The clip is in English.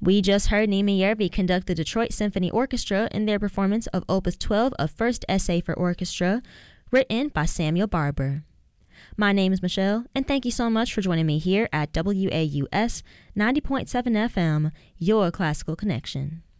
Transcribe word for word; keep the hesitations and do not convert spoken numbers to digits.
We just heard Nima Yerby conduct the Detroit Symphony Orchestra in their performance of Opus twelve, A First Essay for Orchestra, written by Samuel Barber. My name is Michelle, and thank you so much for joining me here at W A U S ninety point seven F M, your classical connection.